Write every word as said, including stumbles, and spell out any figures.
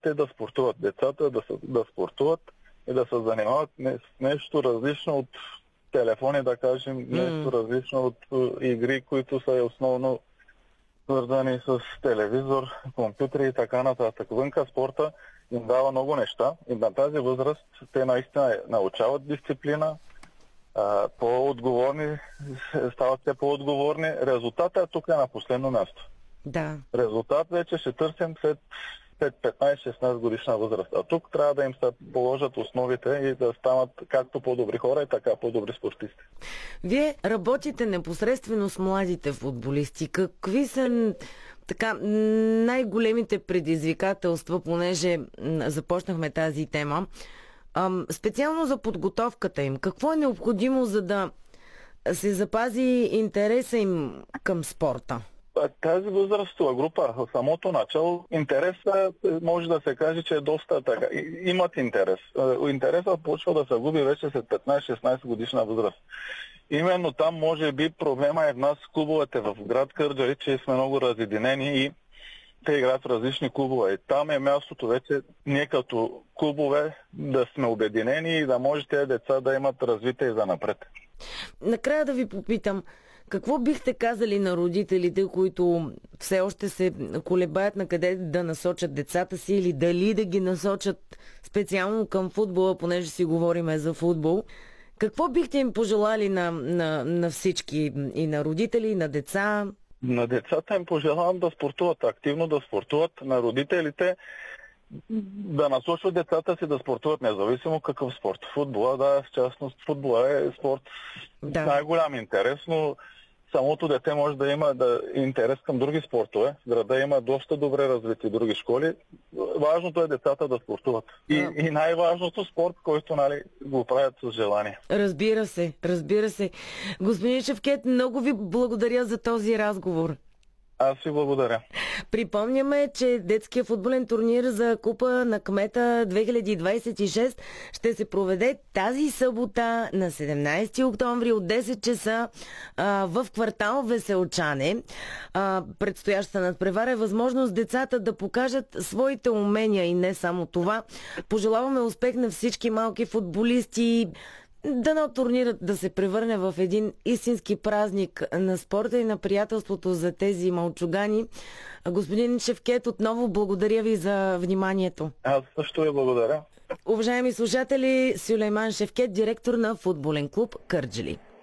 те да спортуват, децата да, са, да спортуват и да се занимават не, с нещо различно от телефони, да кажем, mm. нещо различно от игри, които са основно свързани с телевизор, компютри и така нататък. Вънка спорта им дава много неща и на тази възраст те наистина научават дисциплина, по-отговорни, стават се по-отговорни. Резултатът е тук е на последно място. Да. Резултат вече ще търсим след петнайсет-шестнайсет годишна възраст. А тук трябва да им се положат основите и да станат както по-добри хора и така по-добри спортисти. Вие работите непосредствено с младите футболисти. Какви са така най-големите предизвикателства, понеже започнахме тази тема, специално за подготовката им? Какво е необходимо, за да се запази интереса им към спорта? Тази възрастова група, в самото начало, интереса може да се каже, че е доста така. Имат интерес. Интересът почва да се губи вече след петнайсет-шестнайсет годишна възраст. Именно там може би проблема е в нас, клубовете в град Кърджали, че сме много разединени и те играят в различни клубове. И там е мястото вече ние като клубове да сме обединени и да може тези деца да имат развитие и за напред. Накрая да ви попитам, какво бихте казали на родителите, които все още се колебаят на къде да насочат децата си или дали да ги насочат специално към футбола, понеже си говориме за футбол? Какво бихте им пожелали на, на, на всички, и на родители, и на деца? На децата им пожелавам да спортуват, активно да спортуват. На родителите да насочват децата си да спортуват, независимо какъв спорт. Футбола, да, в частност, футбола е спорт да. с най-голям интерес, но самото дете може да има да, интерес към други спортове. В града има доста добре развити други школи. Важното е децата да спортуват. И, да. и най-важното спорт, който нали, го правят с желание. Разбира се, разбира се. Господин Шефкет, много ви благодаря за този разговор. Аз ви благодаря. Припомняме, че детския футболен турнир за Купа на кмета две хиляди двайсет и шест ще се проведе тази събота на седемнайсети октомври от десет часа а, в квартал Веселчане. А, предстоящата надпревара е възможност децата да покажат своите умения и не само това. Пожелаваме успех на всички малки футболисти. Дано турнирът да се превърне в един истински празник на спорта и на приятелството за тези малчугани. Господин Шефкет, отново благодаря ви за вниманието. Аз също ви благодаря. Уважаеми слушатели, Сюлейман Шефкет, директор на футболен клуб Кърджали.